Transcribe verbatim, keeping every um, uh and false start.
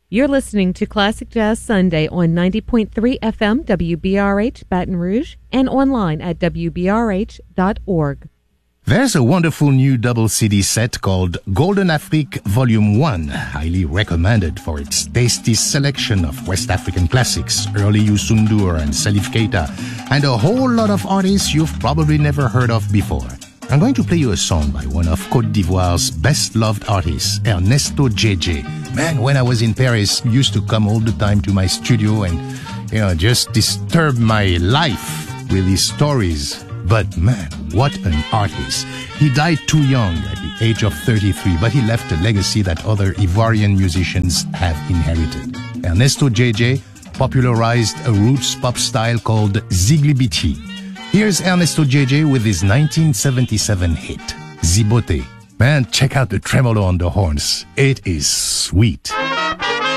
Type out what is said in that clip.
You're listening to Classic Jazz Sunday on ninety point three F M W B R H Baton Rouge and online at w b r h dot org. There's a wonderful new double C D set called Golden Afrique Volume one, highly recommended for its tasty selection of West African classics, early Youssou N'Dour and Salif Keita, and a whole lot of artists you've probably never heard of before. I'm going to play you a song by one of Côte d'Ivoire's best-loved artists, Ernesto J J. Man, when I was in Paris, he used to come all the time to my studio and, you know, just disturb my life with his stories. But man, what an artist. He died too young at the age of thirty-three, but he left a legacy that other Ivorian musicians have inherited. Ernesto J J popularized a roots pop style called Ziglibiti. Here's Ernesto J J with his nineteen seventy-seven hit, Zibote. Man, check out the tremolo on the horns. It is sweet.